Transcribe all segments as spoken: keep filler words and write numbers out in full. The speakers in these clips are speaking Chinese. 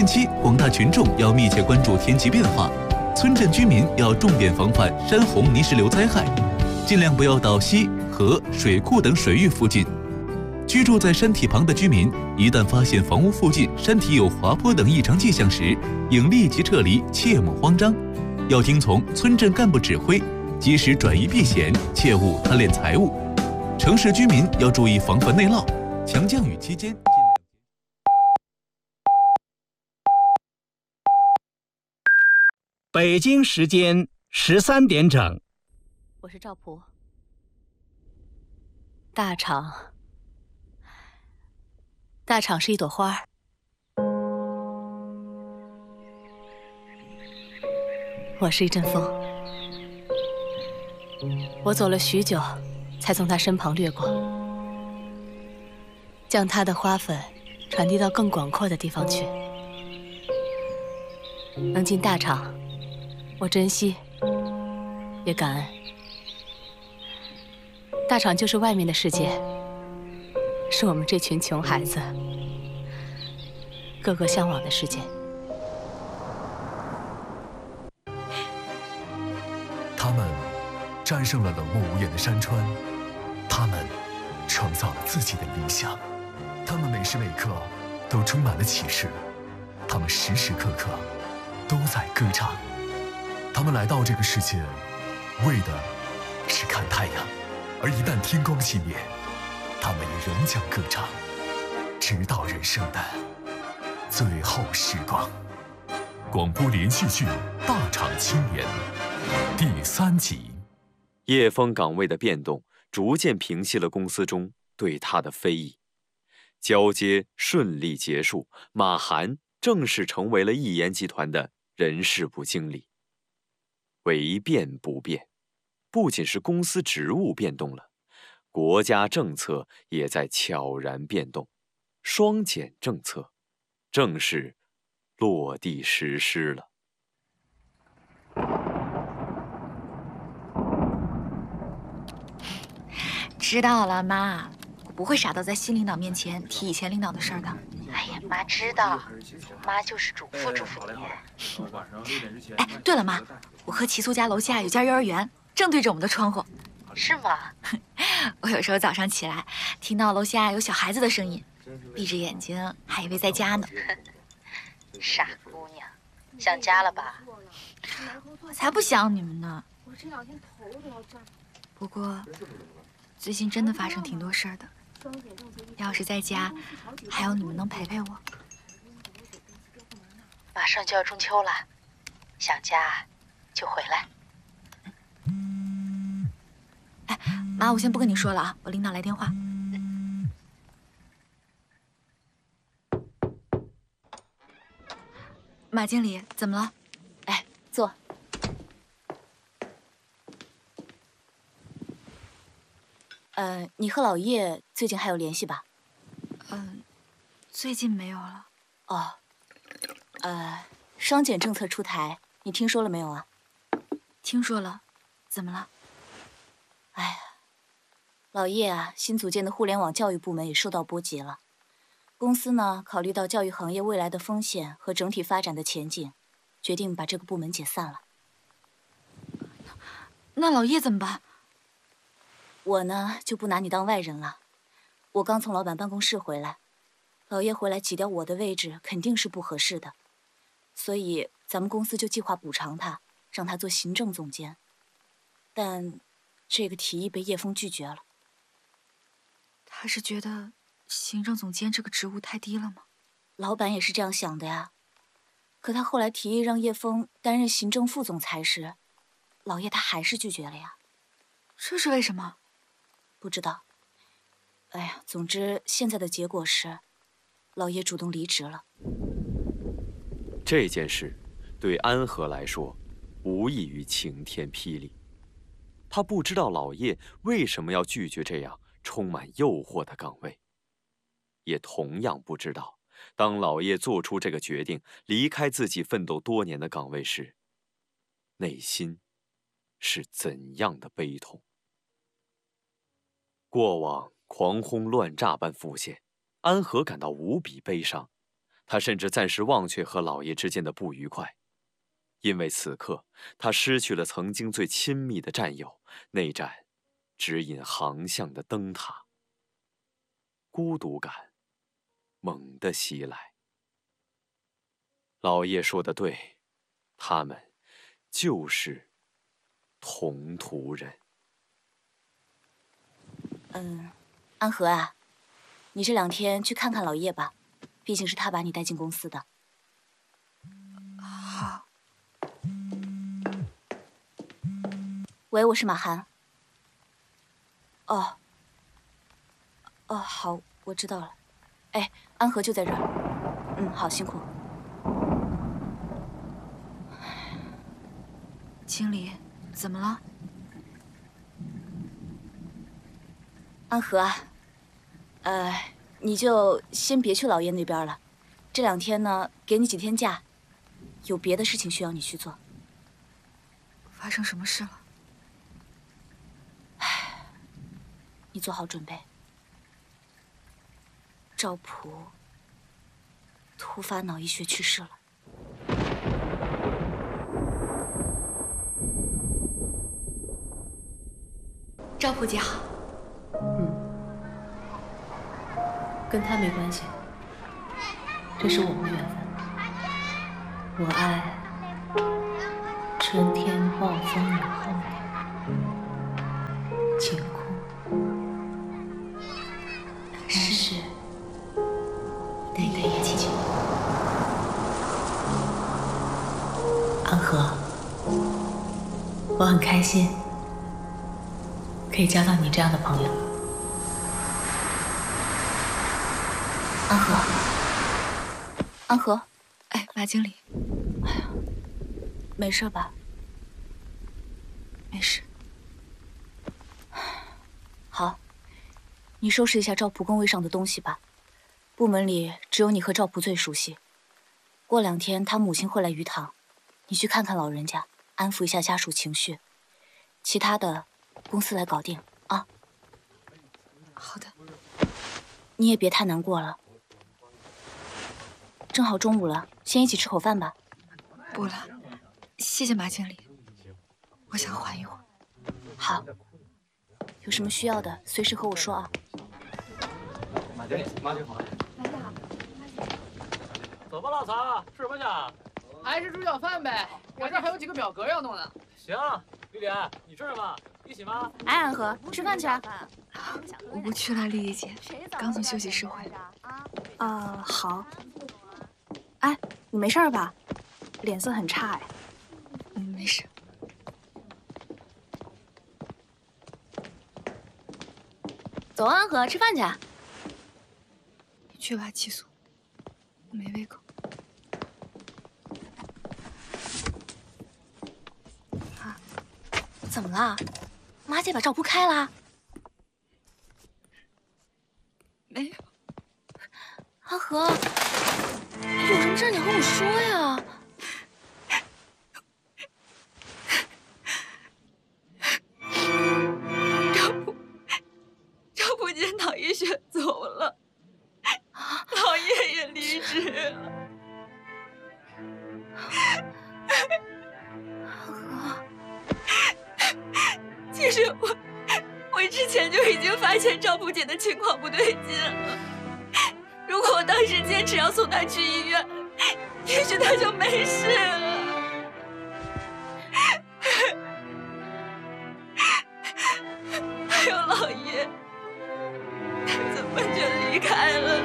近期，广大群众要密切关注天气变化，村镇居民要重点防范山洪泥石流灾害，尽量不要到溪、河、水库等水域附近。居住在山体旁的居民，一旦发现房屋附近山体有滑坡等异常迹象时，应立即撤离，切莫慌张。要听从村镇干部指挥，及时转移避险，切勿贪恋财物。城市居民要注意防范内涝，强降雨期间。 北京时间十三点整。 我是赵普。大厂，大厂是一朵花儿。我是一阵风，我走了许久，才从他身旁掠过，将他的花粉传递到更广阔的地方去。能进大厂，我珍惜，也感恩。大厂就是外面的世界，是我们这群穷孩子个个向往的世界。 他们战胜了冷漠无言的山川，他们创造了自己的理想，他们每时每刻都充满了启示，他们时时刻刻都在歌唱。他们来到这个世界，为的是看太阳，而一旦天光熄灭，他们也仍将歌唱，直到人生的最后时光。广播连续剧《大厂青年》第三集。 叶枫岗位的变动逐渐平息了公司中对他的非议，交接顺利结束，马涵正式成为了易研集团的人事部经理。唯变不变，不仅是公司职务变动了，国家政策也在悄然变动。双减政策正式落地实施了。 知道了，妈，我不会傻到在新领导面前提以前领导的事儿的。 哎呀，妈知道，妈就是嘱咐嘱咐你。 哎，对了，妈，我和齐苏家楼下有家幼儿园，正对着我们的窗户。 是吗？ 我有时候早上起来听到楼下有小孩子的声音，闭着眼睛还以为在家呢。 傻姑娘，想家了吧？ 我才不想你们呢。不过最近真的发生挺多事儿的，要是在家，还有你们能陪陪我。 马上就要中秋了，想家就回来。 哎，妈，我先不跟你说了啊，我领导来电话。马经理，怎么了？ 哎，坐。呃，你和老叶最近还有联系吧？ 嗯，最近没有了。 哦，呃，双减政策出台，你听说了没有啊？ 听说了，怎么了？ 哎呀，老叶啊，新组建的互联网教育部门也受到波及了。公司呢，考虑到教育行业未来的风险和整体发展的前景，决定把这个部门解散了。 那老叶怎么办？ 我呢，就不拿你当外人了。我刚从老板办公室回来，老叶回来挤掉我的位置，肯定是不合适的。所以咱们公司就计划补偿他，让他做行政总监。但这个提议被叶枫拒绝了。 他是觉得行政总监这个职务太低了吗？ 老板也是这样想的呀。可他后来提议让叶枫担任行政副总裁时，老叶他还是拒绝了呀。 这是为什么？ 不知道。哎呀，总之现在的结果是，老叶主动离职了。 这件事对安和来说，无异于晴天霹雳。他不知道老叶为什么要拒绝这样充满诱惑的岗位，也同样不知道，当老叶做出这个决定，离开自己奋斗多年的岗位时，内心是怎样的悲痛。过往狂轰乱炸般浮现，安和感到无比悲伤。 他甚至暂时忘却和老爷之间的不愉快，因为此刻他失去了曾经最亲密的战友，那盏指引航向的灯塔。孤独感猛地袭来。老爷说的对，他们就是同途人。 嗯，安和啊，你这两天去看看老叶吧，毕竟是他把你带进公司的。 好。 喂，我是马涵。哦。哦，好，我知道了。哎，安和就在这儿。嗯，好，辛苦。 经理，怎么了？ 安和啊，呃，你就先别去老叶那边了。这两天呢，给你几天假，有别的事情需要你去做。 发生什么事了？ 唉，你做好准备。赵普突发脑溢血去世了。 赵普姐好。 嗯，跟他没关系，这是我们的缘分。我爱春天暴风雨后的晴空，但是你的一切。安和，我很开心可以交到你这样的朋友。 安和，安和， 哎，马经理， 哎呀，没事吧？ 没事。 好，你收拾一下赵普工位上的东西吧。部门里只有你和赵普最熟悉。过两天他母亲会来鱼塘，你去看看老人家，安抚一下家属情绪。其他的，公司来搞定啊。 好的。 你也别太难过了。正好中午了，先一起吃口饭吧。 不了，谢谢马经理，我想缓一会儿。 好，有什么需要的随时和我说啊。 马经理，马经理好。走吧，老曹，吃什么去？ 还是猪脚饭呗。我这儿还有几个表格要弄呢。 行，丽丽，你吃什么？一起吗？ 哎，安和，吃饭去啊。 我不去了，丽丽姐，刚从休息室回来。 呃，好。哎，你没事吧？脸色很差哎。 嗯，没事。 走啊，安和，吃饭去啊。 你去吧，七素，我没胃口。 啊，怎么了？妈姐把赵铺开了？ 没有。 安和，有什么事你和我说呀。 赵普，赵普姐脑溢血走了，老爷也离职了。其实我，我之前就已经发现赵普姐的情况不对劲了。如果我当时坚持要送她去医院，也许她就没事了。还有老爷，他怎么就离开了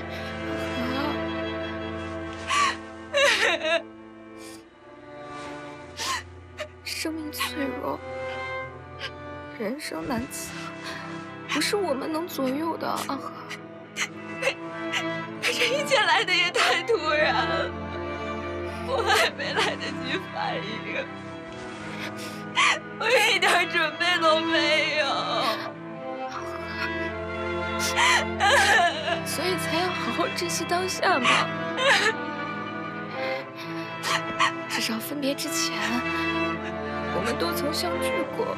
你？ 生命脆弱，人生难测，不是我们能左右的。安和， 这一切来的也太突然了，我还没来得及反应，我一点准备都没有， 所以才要好好珍惜当下嘛。至少分别之前，我们都曾相聚过。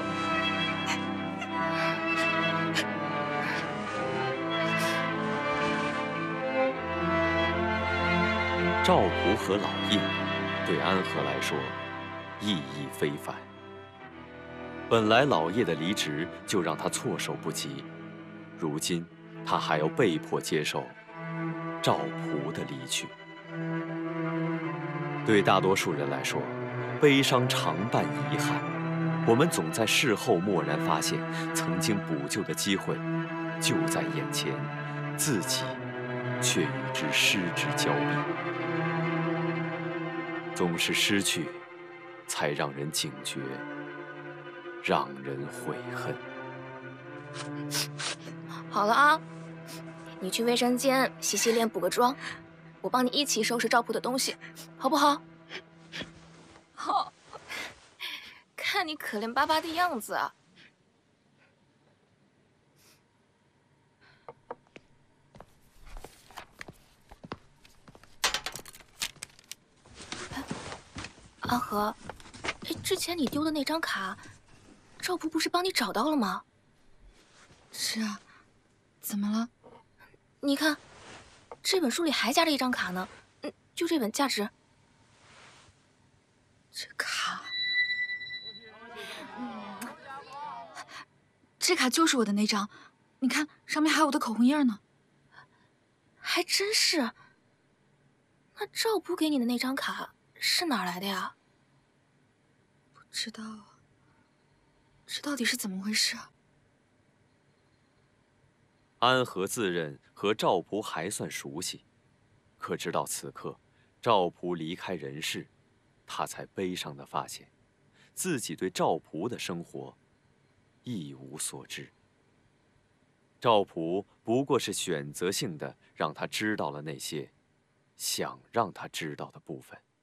赵普和老叶对安和来说意义非凡。本来老叶的离职就让他措手不及，如今他还要被迫接受赵普的离去。对大多数人来说，悲伤常伴遗憾。我们总在事后蓦然发现，曾经补救的机会就在眼前，自己却与之失之交臂。总是失去，才让人警觉，让人悔恨。 好了啊，你去卫生间洗洗脸、补个妆，我帮你一起收拾赵普的东西，好不好？ 好。 看你可怜巴巴的样子啊！安和，之前你丢的那张卡，赵普不是帮你找到了吗？ 是啊，怎么了？ 你看，这本书里还夹着一张卡呢，嗯，就这本价值。 这卡。这卡就是我的那张，你看上面还有我的口红印呢。 还真是。那赵普给你的那张卡是哪儿来的呀？ 不知道啊，这到底是怎么回事啊？ 安和自认和赵普还算熟悉，可直到此刻，赵普离开人世，他才悲伤地发现，自己对赵普的生活一无所知。赵普不过是选择性的让他知道了那些想让他知道的部分。